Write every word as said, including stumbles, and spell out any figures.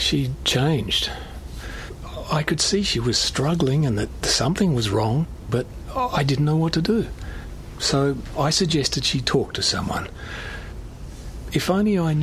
She'd changed. I could see she was struggling and that something was wrong, but I didn't know what to do. So I suggested she talk to someone. If only I knew